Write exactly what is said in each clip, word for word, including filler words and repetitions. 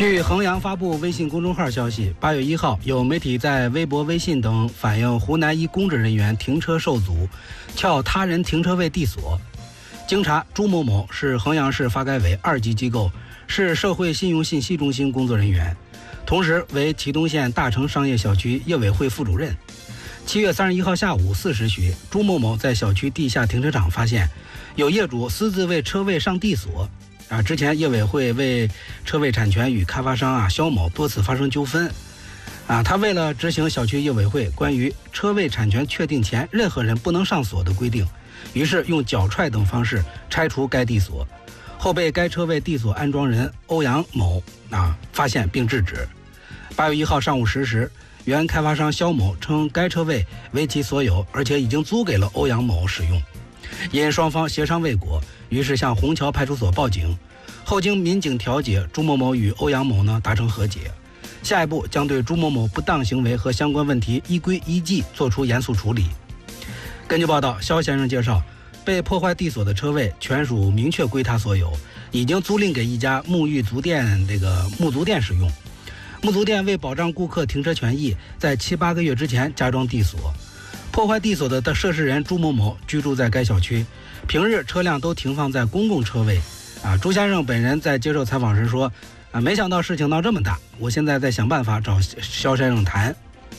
据衡阳发布微信公众号消息，八月一号，有媒体在微博、微信等反映湖南一公职人员停车受阻，撬他人停车位地锁。经查，朱某某是衡阳市发改委二级机构市社会信用信息中心工作人员，同时为祁东县大成商业小区业委会副主任。七月三十一号下午四时许，朱某某在小区地下停车场发现有业主私自为车位上地锁。啊，之前业委会为车位产权与开发商啊肖某多次发生纠纷，啊，他为了执行小区业委会关于车位产权确定前任何人不能上锁的规定，于是用脚踹等方式拆除该地锁，后被该车位地锁安装人欧阳某啊发现并制止。八月一号上午十时，原开发商肖某称该车位为其所有，而且已经租给了欧阳某使用。因双方协商未果，于是向虹桥派出所报警。后经民警调解，朱某某与欧阳某呢达成和解。下一步将对朱某某不当行为和相关问题依规依纪作出严肃处理。根据报道，肖先生介绍，被破坏地锁的车位全属明确归他所有，已经租赁给一家沐浴足店这个沐足店使用。沐足店为保障顾客停车权益，在七八个月之前加装地锁。破坏地锁的涉事人朱某某居住在该小区，平日车辆都停放在公共车位。啊，朱先生本人在接受采访时说，啊，没想到事情闹这么大，我现在在想办法找肖先生谈。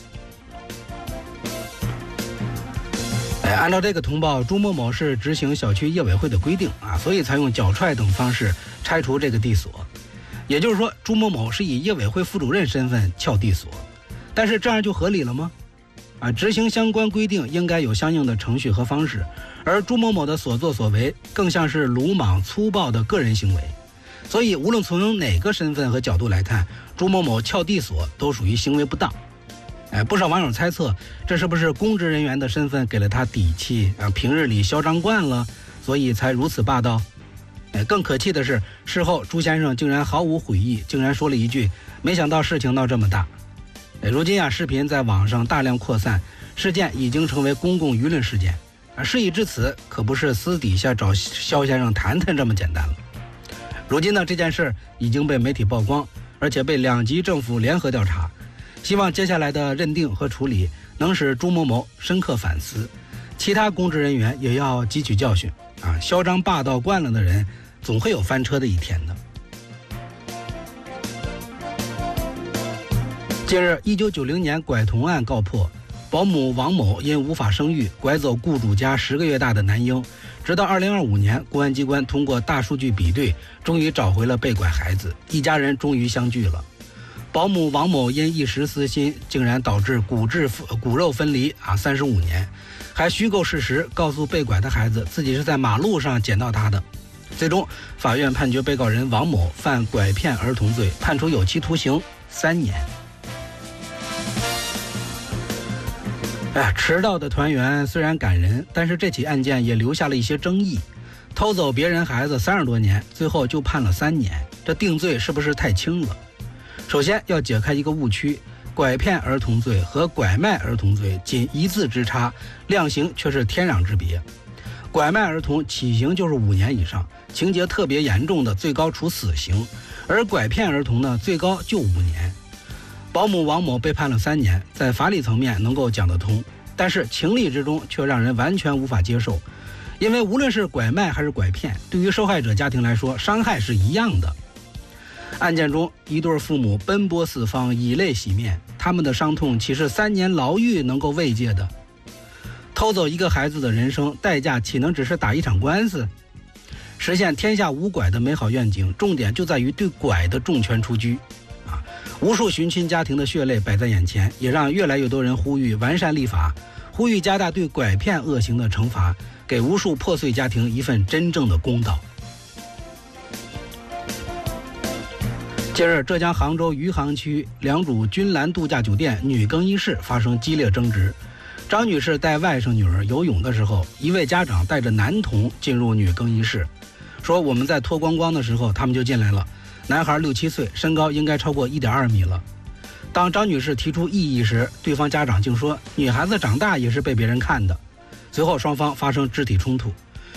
哎，按照这个通报，朱某某是执行小区业委会的规定啊，所以才用脚踹等方式拆除这个地锁。也就是说，朱某某是以业委会副主任身份撬地锁，但是这样就合理了吗？啊，执行相关规定应该有相应的程序和方式，而朱某某的所作所为更像是鲁莽粗暴的个人行为，所以无论从哪个身份和角度来看，朱某某撬地锁都属于行为不当。哎，不少网友猜测，这是不是公职人员的身份给了他底气啊？平日里嚣张惯了，所以才如此霸道。哎，更可气的是，事后朱先生竟然毫无悔意，竟然说了一句：“没想到事情闹这么大。”如今啊，视频在网上大量扩散，事件已经成为公共舆论事件。啊，事已至此，可不是私底下找肖先生谈谈这么简单了。如今呢，这件事已经被媒体曝光，而且被两级政府联合调查。希望接下来的认定和处理能使朱某某深刻反思，其他公职人员也要汲取教训。啊，嚣张霸道惯了的人，总会有翻车的一天的。近日，一九九零年拐童案告破，保姆王某因无法生育，拐走雇主家十个月大的男婴。直到二零二五年，公安机关通过大数据比对，终于找回了被拐孩子，一家人终于相聚了。保姆王某因一时私心，竟然导致骨质骨肉分离啊，三十五年，还虚构事实，告诉被拐的孩子自己是在马路上捡到他的。最终，法院判决被告人王某犯拐骗儿童罪，判处有期徒刑三年。哎呀，迟到的团圆虽然感人，但是这起案件也留下了一些争议。偷走别人孩子三十多年，最后就判了三年，这定罪是不是太轻了？首先要解开一个误区，拐骗儿童罪和拐卖儿童罪仅一字之差，量刑却是天壤之别。拐卖儿童起刑就是五年以上，情节特别严重的最高处死刑，而拐骗儿童呢，最高就五年。保姆王某被判了三年，在法理层面能够讲得通，但是情理之中却让人完全无法接受。因为无论是拐卖还是拐骗，对于受害者家庭来说，伤害是一样的。案件中，一对父母奔波四方，以泪洗面，他们的伤痛岂是三年牢狱能够慰藉的？偷走一个孩子的人生，代价岂能只是打一场官司？实现天下无拐的美好愿景，重点就在于对拐的重拳出击。啊，无数寻亲家庭的血泪摆在眼前，也让越来越多人呼吁完善立法，呼吁加大对拐骗恶行的惩罚，给无数破碎家庭一份真正的公道。近日，浙江杭州余杭区良渚君兰度假酒店女更衣室发生激烈争执。张女士带外甥女儿游泳的时候，一位家长带着男童进入女更衣室，说我们在脱光光的时候，他们就进来了。男孩六七岁，身高应该超过一点二米了。当张女士提出异议时，对方家长竟说女孩子长大也是被别人看的。随后双方发生肢体冲突，